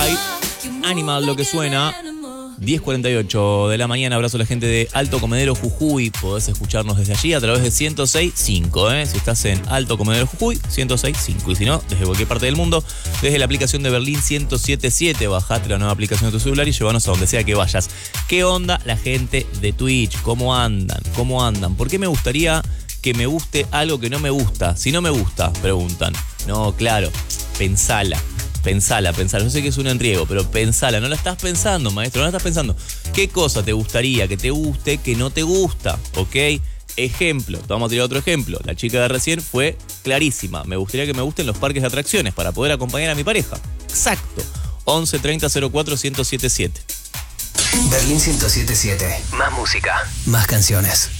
High. Animal, lo que suena. 10:48 de la mañana. Abrazo a la gente de Alto Comedero, Jujuy. Podés escucharnos desde allí a través de 106.5. Si estás en Alto Comedero, Jujuy, 106.5. Y si no, desde cualquier parte del mundo, desde la aplicación de Berlín 107.7. Bajate la nueva aplicación de tu celular y llévanos a donde sea que vayas. ¿Qué onda la gente de Twitch? ¿Cómo andan? ¿Cómo andan? ¿Por qué me gustaría que me guste algo que no me gusta? Si no me gusta, preguntan. No, claro, pensala. Pensala. Yo sé que es un enriego, pero pensala. No la estás pensando, maestro, no la estás pensando. ¿Qué cosa te gustaría que te guste que no te gusta? ¿Ok? Ejemplo, te vamos a tirar otro ejemplo. La chica de recién fue clarísima. Me gustaría que me gusten los parques de atracciones para poder acompañar a mi pareja. Exacto. 11 30 04 1077. Berlín 107.7. Más música, más canciones.